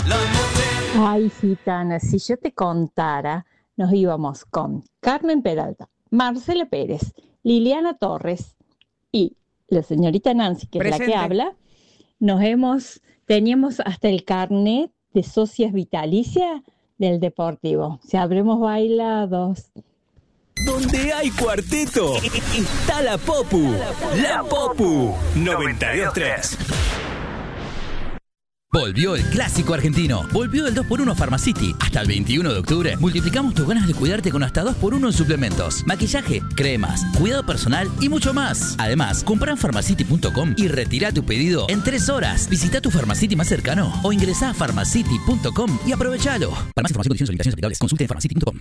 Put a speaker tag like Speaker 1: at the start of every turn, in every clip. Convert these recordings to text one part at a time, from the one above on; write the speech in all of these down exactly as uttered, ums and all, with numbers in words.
Speaker 1: Ay, gitana, si yo te contara, nos íbamos con Carmen Peralta, Marcela Pérez, Liliana Torres y la señorita Nancy, que Presente. Es la que habla. Nos hemos, teníamos hasta el carnet de socias vitalicia del Deportivo. Si habremos bailado.
Speaker 2: Donde hay cuarteto, está la Popu. La Popu noventa y dos punto tres.
Speaker 3: Volvió el clásico argentino. Volvió el dos por uno Pharmacity. Hasta el veintiuno de octubre multiplicamos tus ganas de cuidarte con hasta dos por uno en suplementos, maquillaje, cremas, cuidado personal y mucho más. Además, compra en pharmacity punto com y retira tu pedido en tres horas. Visita tu Pharmacity más cercano o ingresá a pharmacity punto com y aprovechalo. Para más información, condiciones y limitaciones aplicables, consulte en pharmacity punto com.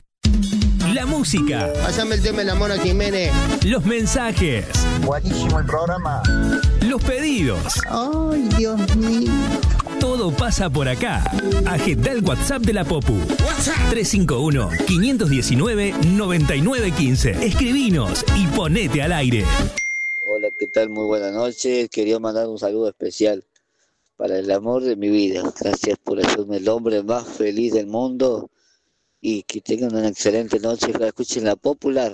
Speaker 2: La música.
Speaker 4: Pásame el tema de la Mona Jiménez.
Speaker 2: Los mensajes.
Speaker 4: Buenísimo el programa.
Speaker 2: Los pedidos.
Speaker 4: Ay, Dios mío.
Speaker 2: Todo pasa por acá. Agenda el WhatsApp de la Popu. tres cinco uno, cinco uno nueve, nueve nueve uno cinco. Escribinos y ponete al aire.
Speaker 5: Hola, ¿qué tal? Muy buenas noches. Quería mandar un saludo especial para el amor de mi vida. Gracias por hacerme el hombre más feliz del mundo. Y que tengan una excelente noche. Que escuchen la Popular.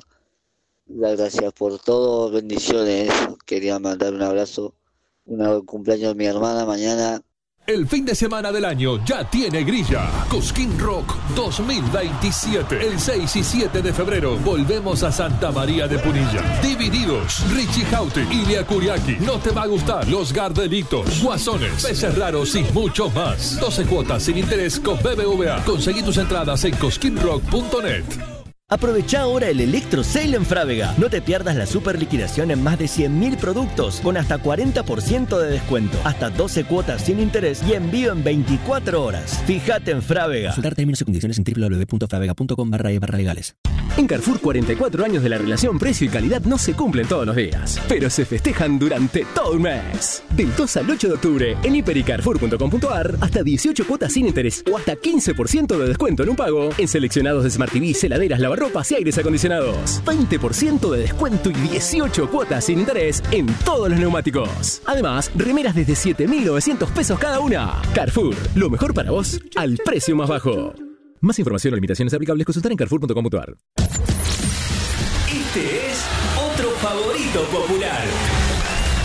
Speaker 5: Gracias por todo. Bendiciones. Quería mandar un abrazo. Un cumpleaños de mi hermana mañana.
Speaker 6: El fin de semana del año ya tiene grilla. Cosquín Rock dos mil veintisiete. El seis y siete de febrero volvemos a Santa María de Punilla. Divididos, Richie Houghton, Ilia Kuriaki. No te va a gustar. Los Gardelitos, Guasones, Peces Raros y mucho más. doce cuotas sin interés con B B V A. Conseguí tus entradas en cosquín rock punto net.
Speaker 7: Aprovecha ahora el Electro Sale en Frávega. No te pierdas la super liquidación en más de cien mil productos con hasta cuarenta por ciento de descuento, hasta doce cuotas sin interés y envío en veinticuatro horas. Fíjate en Frávega. Consultar términos y condiciones en doble u doble u doble u punto fravega punto com barra e barra legales.
Speaker 2: En Carrefour, cuarenta y cuatro años de la relación precio y calidad no se cumplen todos los días, pero se festejan durante todo un mes. Del dos al ocho de octubre, en hiper y carrefour punto com punto ar, hasta dieciocho cuotas sin interés o hasta quince por ciento de descuento en un pago en seleccionados de Smart T V, heladeras, lavarropas y aires acondicionados. veinte por ciento de descuento y dieciocho cuotas sin interés en todos los neumáticos. Además, remeras desde siete mil novecientos pesos cada una. Carrefour, lo mejor para vos al precio más bajo. Más información o limitaciones aplicables, consultar en carrefour punto com punto ar. Este es otro favorito popular.